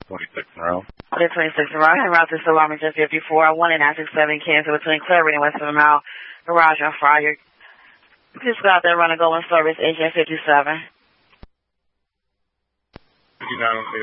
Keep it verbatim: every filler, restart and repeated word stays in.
twenty-six in a row. Okay, twenty-six in a row. I route this alarm just fifty-four. I one and nine six seven cancel between Clary and West of the Mile Garage on Friar. Please go out there and run a Golden Service, H N fifty-seven. fifty-nine